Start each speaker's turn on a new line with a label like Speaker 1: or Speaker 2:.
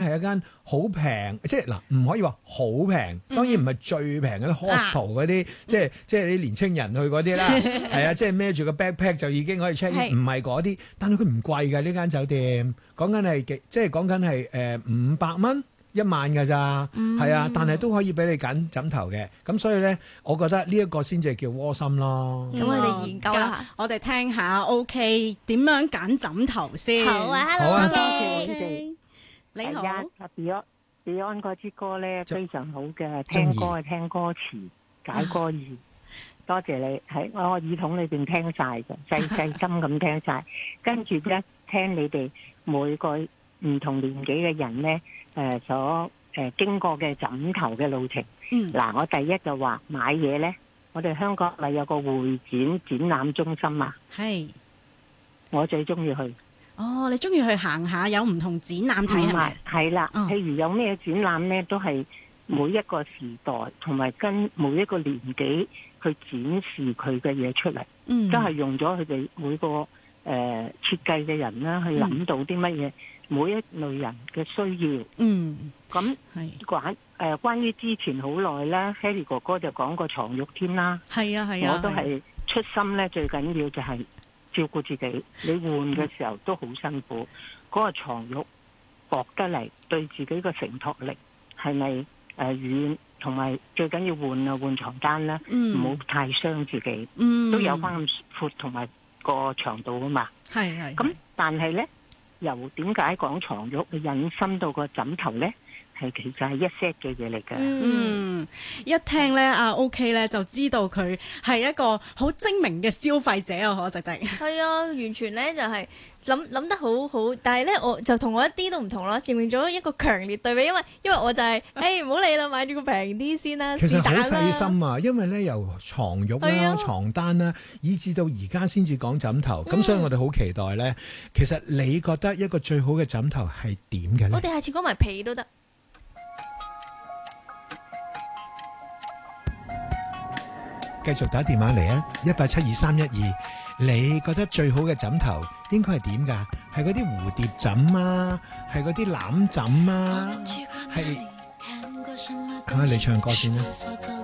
Speaker 1: 係一間好平，即係嗱唔可以話好平，當然唔係最平嗰啲 hostel 嗰啲，即係啲年青人去嗰啲啦，係啊，即係孭住個 backpack 就已經可以 check in，唔係嗰啲，但係佢唔貴㗎呢間酒店，講緊係即係講緊係500蚊。1萬㗎咋，係啊，但係都可以俾你揀枕頭嘅，咁所以咧，我覺得呢一個先至叫窩心咯。
Speaker 2: 咁我哋研究下，
Speaker 3: 我哋聽下 OK 點樣揀枕頭先。
Speaker 2: 好啊，Hello
Speaker 4: 多
Speaker 2: OK，
Speaker 4: 謝你哋。
Speaker 3: 你好。
Speaker 4: Beyond 嗰支歌咧非常好嘅，聽歌係聽歌詞，解歌詞。多謝你，喺我耳筒裏邊聽晒嘅，細心咁聽晒，跟住咧聽你哋每個唔同年紀嘅人咧。所經過嘅枕頭嘅路程，嗱，我第一就話買嘢咧，我哋香港咪有個會展展覽中心啊，係，我最中意去。
Speaker 3: 哦，你中意去行下，有唔同展覽睇係咪？
Speaker 4: 係啦，譬如有咩展覽咧，都係每一個時代同埋跟每一個年紀去展示佢嘅嘢出嚟，都係用咗佢哋每個設計嘅人啦，去諗到啲乜嘢。每一類人嘅需要，咁關於之前好耐啦 Harry 哥哥就講過床褥添啦，係啊，我都係出心咧，最緊要就係照顧自己。你換嘅時候都好辛苦，嗰個床褥薄得嚟，對自己個承托力係咪軟，同埋最緊要換床單啦，唔好太傷自己，都有翻咁闊同埋個長度啊嘛，係咁，但係咧。由點解講床褥引申到個枕頭咧？係其實係一 set 嘅嘢嚟嘅。
Speaker 3: 一聽咧阿 OK 咧就知道佢係一個好精明嘅消費者啊！可直直
Speaker 2: 係啊，完全咧就係諗得好好，但係咧我就同我一啲都唔同咯，呈現咗一個強烈對比，因為我就係唔好理啦，買住個平啲先啦。
Speaker 1: 其實好細心啊，因為咧由床褥啦、床單啦，以至到而家先至講枕頭，咁所以我哋好期待咧。其實你覺得一個最好嘅枕頭係點嘅咧？
Speaker 2: 我哋下次講埋被都得。
Speaker 1: 繼續打電話嚟啊！1872312，你覺得最好嘅枕頭應該係點㗎？係嗰啲蝴蝶枕啊，係嗰啲攬枕啊，係你唱歌先啦。